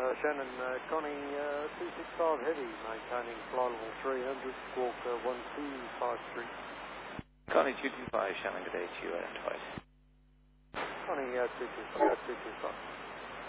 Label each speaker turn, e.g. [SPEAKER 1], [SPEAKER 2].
[SPEAKER 1] Shannon, Connie 265 Heavy, maintaining flight level 300, squawk 1253.
[SPEAKER 2] Connie 225, Shannon, good day to you, identified.
[SPEAKER 1] Connie 225.